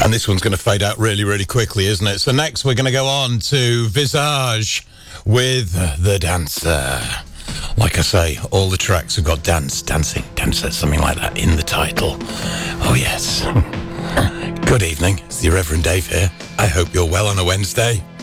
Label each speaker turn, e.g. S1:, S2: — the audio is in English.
S1: And this one's going to fade out really, really quickly, isn't it? So next we're going to go on to Visage with The Dancer. Like I say, all the tracks have got dancing, something like that in the title. Oh, yes. Good evening. It's the Reverend Dave here. I hope you're well on a Wednesday.